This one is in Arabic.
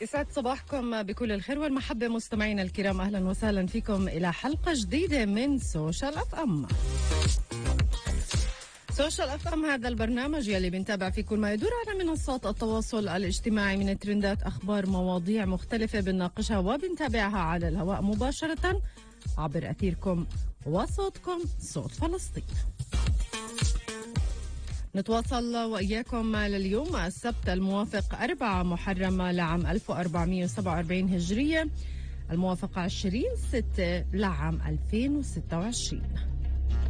يسعد صباحكم بكل الخير والمحبة مستمعينا الكرام، أهلا وسهلا فيكم إلى حلقة جديدة من سوشيال اف ام. سوشيال اف ام هذا البرنامج يلي بنتابع فيه كل ما يدور على منصات التواصل الاجتماعي من ترندات، أخبار، مواضيع مختلفة بنناقشها وبنتابعها على الهواء مباشرة عبر أثيركم وصوتكم، صوت فلسطين. نتواصل وإياكم لليوم السبت الموافق 4 محرم لعام 1447 هجرية، الموافق 20/6 لعام 2026.